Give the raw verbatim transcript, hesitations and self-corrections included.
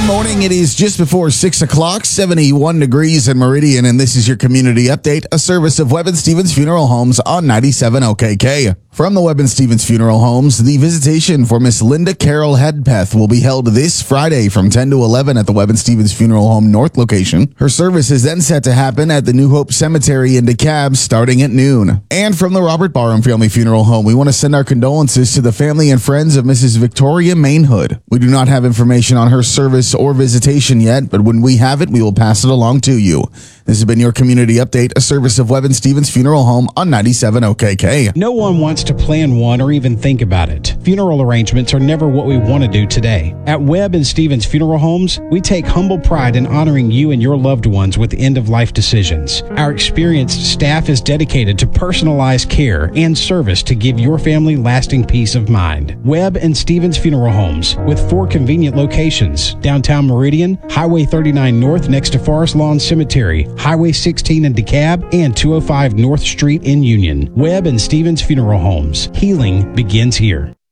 Morning. It is just before six o'clock, seventy-one degrees in Meridian, and this is your community update, a service of Webb and Stevens Funeral Homes on ninety-seven O K K. From the Webb and Stevens Funeral Homes, the visitation for Miss Linda Carol Hedpeth will be held this Friday from ten to eleven at the Webb and Stevens Funeral Home North location. Her service is then set to happen at the New Hope Cemetery in DeKalb starting at noon. And from the Robert Barham Family Funeral Home, we want to send our condolences to the family and friends of Missus Victoria Mainhood. We do not have information on her service or visitation yet, but when we have it, we will pass it along to you. This has been your community update, a service of Webb and Stevens Funeral Home on ninety-seven O K K. No one wants to plan one or even think about it. Funeral arrangements are never what we want to do today. At Webb and Stevens Funeral Homes, we take humble pride in honoring you and your loved ones with end-of-life decisions. Our experienced staff is dedicated to personalized care and service to give your family lasting peace of mind. Webb and Stevens Funeral Homes, with four convenient locations: downtown Meridian, Highway thirty-nine North next to Forest Lawn Cemetery, Highway sixteen in DeKalb, and two oh five North Street in Union. Webb and Stevens Funeral Homes. Healing begins here.